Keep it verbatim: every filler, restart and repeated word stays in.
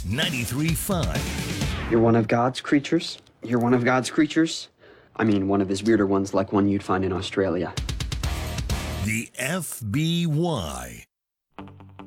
ninety-three point five. You're one of God's creatures? You're one of God's creatures? I mean, one of his weirder ones like one you'd find in Australia. The F B Y.